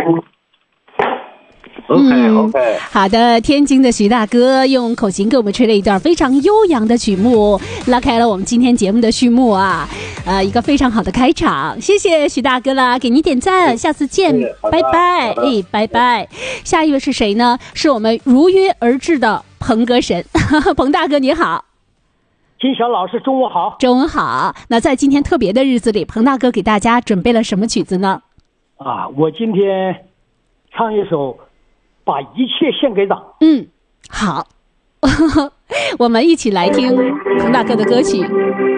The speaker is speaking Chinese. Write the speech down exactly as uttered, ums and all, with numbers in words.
OK OK， 好的，天津的徐大哥用口琴给我们吹了一段非常悠扬的曲目，拉开了我们今天节目的序幕啊，呃，一个非常好的开场，谢谢徐大哥啦，给您点赞，下次见，拜拜，哎，拜拜。下一位是谁呢？是我们如约而至的彭歌神，彭大哥你好。 金晓老师，中午好。 中午好。那在今天特别的日子里，彭大哥给大家准备了什么曲子呢？ 啊，我今天唱一首。把一切献给党。 嗯，好，我们一起来听彭大哥的歌曲。